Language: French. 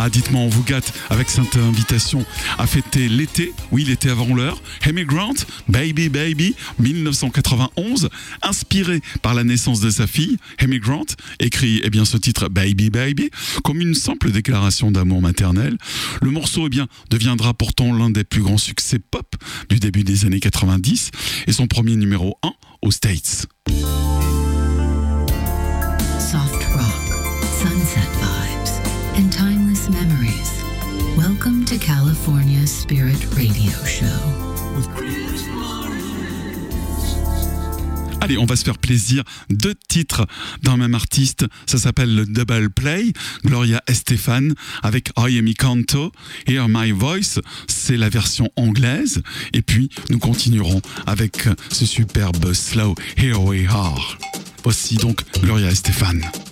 Ah, dites-moi, on vous gâte avec cette invitation à fêter l'été. Oui, l'été avant l'heure. Amy Grant, Baby Baby, 1991, inspiré par la naissance de sa fille. Amy Grant écrit ce titre Baby Baby comme une simple déclaration d'amour maternel. Le morceau deviendra pourtant l'un des plus grands succès pop du début des années 90 et son premier numéro 1 aux States. Soft rock, sunset vibes, and timeless memories. Welcome to California's Spirit Radio Show. Allez, on va se faire plaisir. 2 titres d'un même artiste. Ça s'appelle le Double Play. Gloria Estefan avec I Am Canto. Hear My Voice, c'est la version anglaise. Et puis, nous continuerons avec ce superbe slow Here We Are. Voici donc Gloria Estefan.